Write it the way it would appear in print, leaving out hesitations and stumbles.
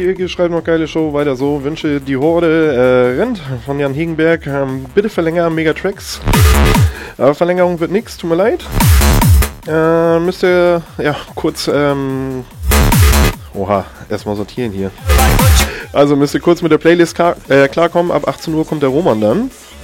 Ecke schreibt noch geile Show, weiter so. Wünsche die Horde rennt von Jan Hegenberg. Bitte verlängern Megatracks. Aber Verlängerung wird nichts, tut mir leid. Müsst ihr, ja, kurz, oha, erstmal sortieren hier. Also müsst ihr kurz mit der Playlist klarkommen. Ab 18 Uhr kommt der Roman dann.